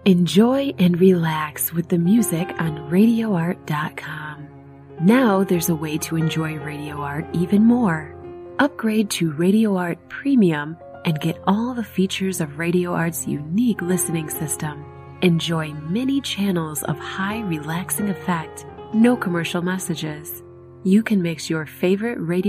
Enjoy and relax with the music on RadioArt.com. Now there's a way to enjoy Radio Art even more. Upgrade to Radio Art Premium and get all the features of Radio Art's unique listening system. Enjoy many channels of high relaxing effect, no commercial messages. You can mix your favorite radio